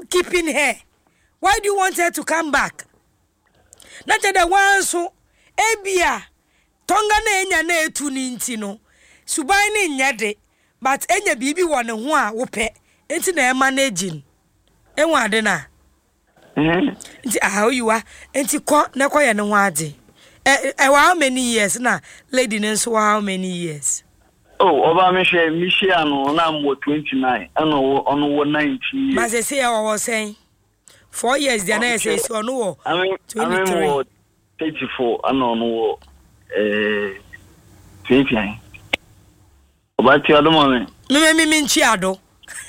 keeping her? Why do you want her to come back? Not the one so ebia tonga na enya na etu ni nti no. Suban ni nyade, but enya bibi won ho a wo pe. Enti na e managing. Enwa ade na. Enti how you are? Enti ko na ko ye ne ho ade. How many years na lady nenso how many years? Oh, Oba Michelle no na mo 29 ano ono 19. Ma say I was saying 4 years there na say so no 23 34 ano no 29. Oba ti ado mo me nchi ado.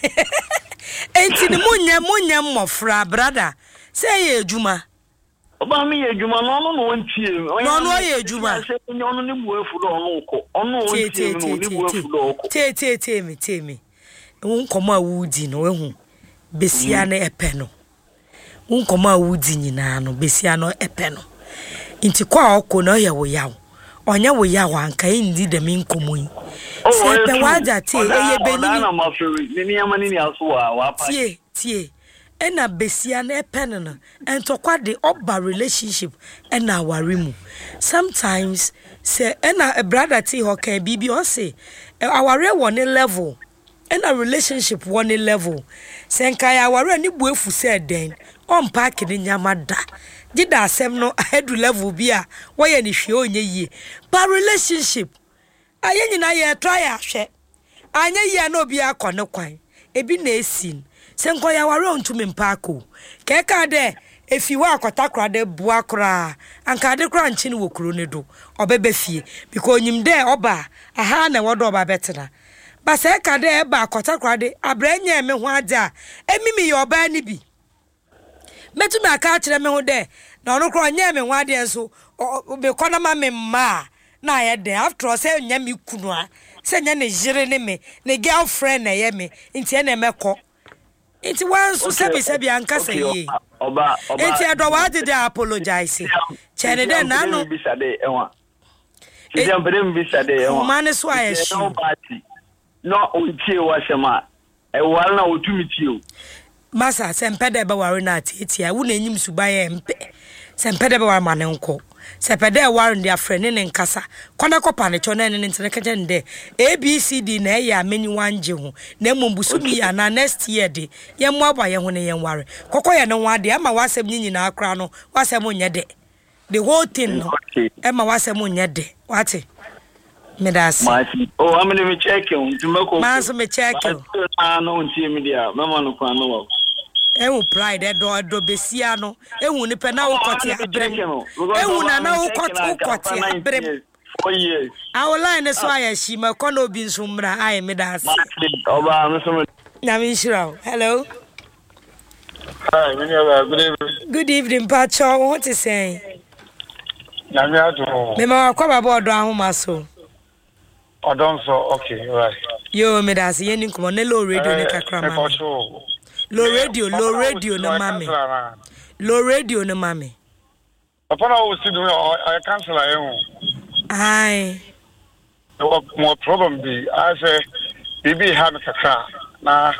Enti ni munya mmofra brother say ye ejuma. Oba mi ye ejuma no wontie. No ye ejuma. Say ono ni buafu do ono ko. Ono wontie no ni buafu do ko. Temi. Wonkomo a wudi no ehu. Besia na epe no. Wonkomo a wudi nyina no besia no epe no. Nti kwa okọ no ye wo yawo. Onya wo yawo anka ndi de mi nkomo yi. Se pe waja tie eye benini. Na ma feri ni yama ni aso wa pa. Tie. Ena besia na epe no. Entokwa de oba relationship ena awarimu. Sometimes say ena a brother tie ho kan bibi o say aware one level. Ena relationship one level. Senka ya aware ni buefu say den. On pack ni nyama da. Dida asem no head level bia woye ni hwe onye yie ba relationship aye nyina ye try ahwe anya yie na obi akone kwan ebi na esin senko ya ware ontumi mpako keka de efi wa akotakra de bua kra anka de kra nchi ni wokuro ne do obebe fie because onyim de oba aha na wodo oba betena ba se ka de e ba akotakra de abranya me ho ade a emimi ye oba ni bi metu me aka kire me ho de na ono kro nya me nwade enso be kona ma me ma na ye de after all say nya me kunu a say nya ne jire ne me ne girlfriend na ye me nti na meko nti wanso sebi anka say ye oba nti edo wa de apologize chene de na no bi sade enwa ti ampere bi sade enwa mane so aye shi no ontie wa shema e wal na otumi tio masa sempede be ware na tietia wo na enyim subaye mpe sempede be ware mane nko sepede ware ndi afrene ne nkasa kwana kopa ne cho na ne ntene keje nde ABCD na e ya meni wanje ho na mmobusumi ya na next year de ye mo aba ye ho ne ye ware kokko ye ne wade ama wasem nyinyi na akra no wasem onye de the whole thing no ema wasem onye de wate Medas. Oh, I'm going to check you. Maso me check you. No, media. Mama no kwano. Ewu pride do besia no. Ewu ni pe na ukoti abrem. Ewu na ukoti abrem. Oh yes. Our line so aye shima kono obi nsumra aye Medas. Oba no na minshira. Hello. Hi, good evening. Good evening, Pacho. What is saying? Na me ato. Me ma kwa baba odo ahoma so. Odonso, okay, right. Yo, Medas, ye ni nkomo ne low radio ne kakra ma. Low radio na mame. Low radio na mame. Upon I was do I cancel I Aye. More problem be I say bibi ha me kakra na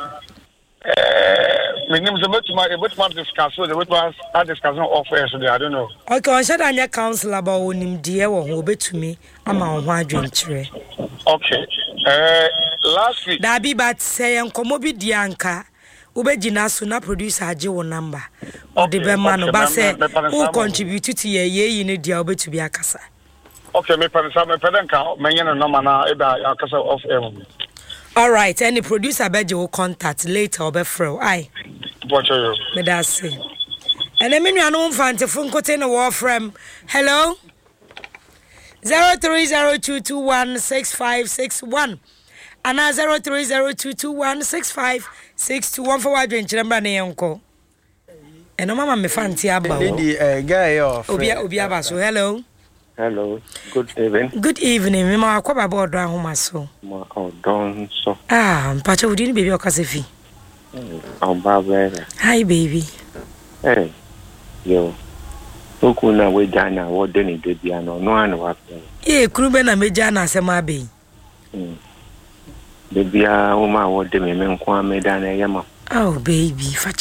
my name is about discuss so the what was I discussing offer so I don't know. Okay, on said anya council about onim die wo ho betumi ama ho adwenkyere. Okay. Last week. Dabi but say enkomo bi di anka ubegina so na producer age wo number. O de be ma no ba say who contribute to ye ne dia obetumi akasa. Okay, me pesa me pedenka menye no number na e da akasa off air. All right, any producer beje will contact later or before. Aye. Watch you. Me that say. And then me no mfante phone kote no war from. Hello. 0302216561. Ana 0302216561 for wadwen chiremba ne yenko. Eno mama me fanti aba. Lady guy off. Obi aba so. Hello. Hello, good evening. Good evening. Me ma kwa baba odo ahoma so. Ma odon so. Mpacha wudi ni baby okasefi. Baba. Hi baby. Hey. Yo. Oku na we jana wo de ni de bia no no anu wa pe. Kurube na meja na asema be. De bia wo ma wo de me nko ameda na yema. Oh baby,